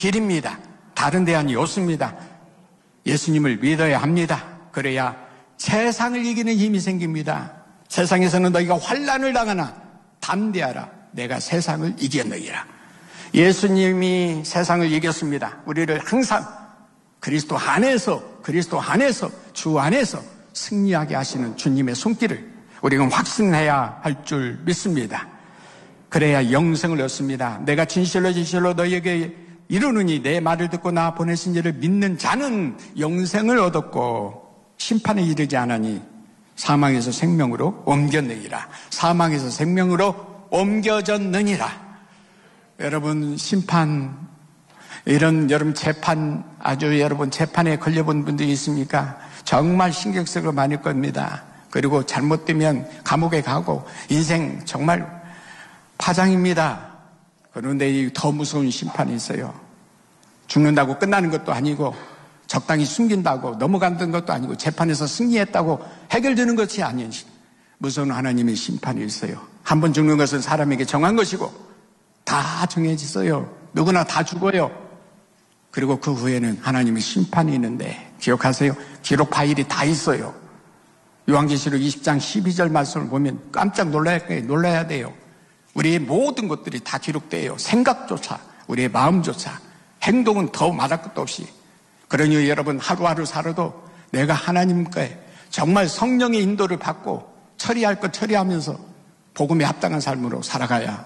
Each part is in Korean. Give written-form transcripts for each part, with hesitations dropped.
길입니다. 다른 데 아니 없습니다. 예수님을 믿어야 합니다. 그래야 세상을 이기는 힘이 생깁니다. 세상에서는 너희가 환난을 당하나 담대하라. 내가 세상을 이겼느니라. 예수님이 세상을 이겼습니다. 우리를 항상 그리스도 안에서 주 안에서 승리하게 하시는 주님의 손길을 우리는 확신해야 할 줄 믿습니다. 그래야 영생을 얻습니다. 내가 진실로 너희에게 이르노니 내 말을 듣고 나 보내신 이를 믿는 자는 영생을 얻었고 심판에 이르지 않으니 사망에서 생명으로 옮겼느니라. 사망에서 생명으로 옮겨졌느니라. 여러분 심판, 여러분 재판, 여러분 재판에 걸려본 분들이 있습니까? 정말 신경 쓰고 많을 겁니다. 그리고 잘못되면 감옥에 가고 인생 정말 파장입니다. 그런데 더 무서운 심판이 있어요. 죽는다고 끝나는 것도 아니고 적당히 숨긴다고 넘어간다는 것도 아니고 재판에서 승리했다고 해결되는 것이 아닌 무서운 하나님의 심판이 있어요. 한 번 죽는 것은 사람에게 정한 것이고 다 정해졌어요. 누구나 다 죽어요. 그리고 그 후에는 하나님의 심판이 있는데 기억하세요. 기록 파일이 다 있어요. 요한계시록 20장 12절 말씀을 보면 깜짝 놀라야 돼요. 우리의 모든 것들이 다 기록돼요. 생각조차, 우리의 마음조차, 행동은 더 말할 것도 없이. 그러니 여러분 하루하루 살아도 내가 하나님께 정말 성령의 인도를 받고 처리할 것 처리하면서 복음에 합당한 삶으로 살아가야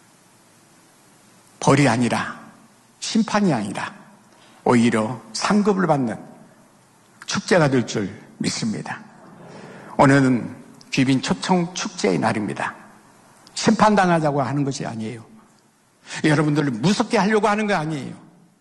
벌이 아니라 심판이 아니라 오히려 상급을 받는 축제가 될 줄 믿습니다. 오늘은 귀빈 초청 축제의 날입니다. 심판당하자고 하는 것이 아니에요. 여러분들을 무섭게 하려고 하는 거 아니에요.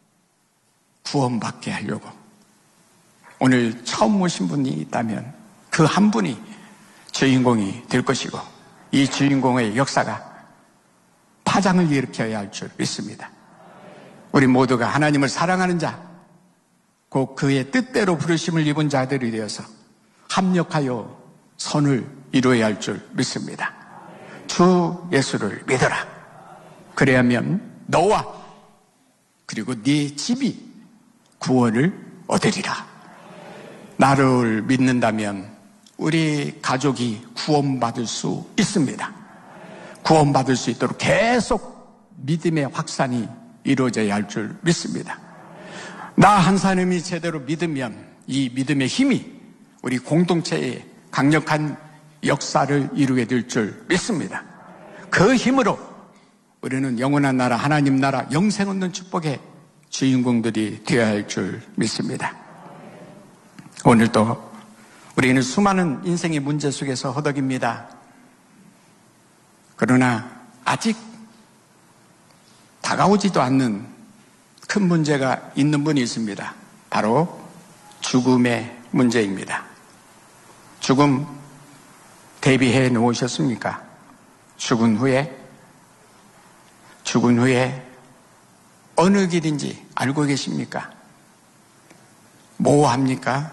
구원받게 하려고. 오늘 처음 오신 분이 있다면 그 한 분이 주인공이 될 것이고 이 주인공의 역사가 파장을 일으켜야 할 줄 믿습니다. 우리 모두가 하나님을 사랑하는 자, 곧 그의 뜻대로 부르심을 입은 자들이 되어서 합력하여 선을 이루어야 할 줄 믿습니다. 주 예수를 믿어라. 그래야면 너와 그리고 네 집이 구원을 얻으리라. 나를 믿는다면 우리 가족이 구원받을 수 있습니다. 구원받을 수 있도록 계속 믿음의 확산이 이루어져야 할 줄 믿습니다. 나 한 사람이 제대로 믿으면 이 믿음의 힘이 우리 공동체에 강력한 역사를 이루게 될 줄 믿습니다. 그 힘으로 우리는 영원한 나라, 하나님 나라, 영생 얻는 축복의 주인공들이 되어야 할 줄 믿습니다. 오늘도 우리는 수많은 인생의 문제 속에서 허덕입니다. 그러나 아직 다가오지도 않는 큰 문제가 있는 분이 있습니다. 바로 죽음의 문제입니다. 죽음 대비해 놓으셨습니까? 죽은 후에 어느 길인지 알고 계십니까? 뭐 합니까?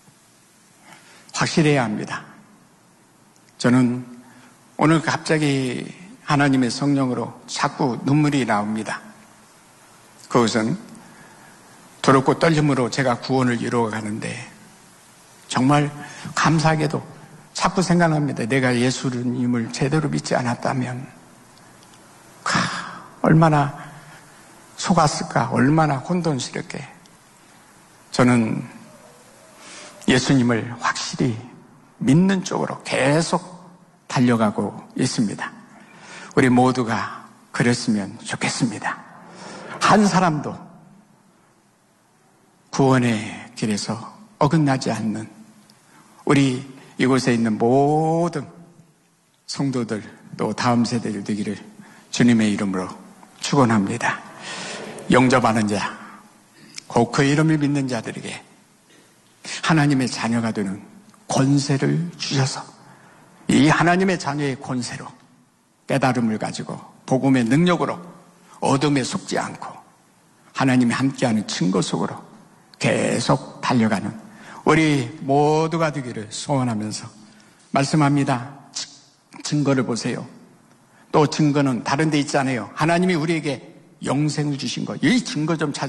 확실해야 합니다. 저는 오늘 갑자기 하나님의 성령으로 자꾸 눈물이 나옵니다. 그것은 두렵고 떨림으로 제가 구원을 이루어가는데 정말 감사하게도 자꾸 생각납니다. 내가 예수님을 제대로 믿지 않았다면 얼마나 속았을까, 얼마나 혼돈스럽게. 저는 예수님을 확실히 믿는 쪽으로 계속 달려가고 있습니다. 우리 모두가 그랬으면 좋겠습니다. 한 사람도 구원의 길에서 어긋나지 않는 우리 이곳에 있는 모든 성도들 또 다음 세대를 되기를 주님의 이름으로 축원합니다. 영접하는 자, 곧 그 이름을 믿는 자들에게 하나님의 자녀가 되는 권세를 주셔서 이 하나님의 자녀의 권세로 깨달음을 가지고 복음의 능력으로 어둠에 속지 않고 하나님이 함께하는 증거 속으로 계속 달려가는 우리 모두가 되기를 소원하면서 말씀합니다. 증거를 보세요. 또 증거는 다른 데 있잖아요. 하나님이 우리에게 영생을 주신 것. 이 증거 좀 찾아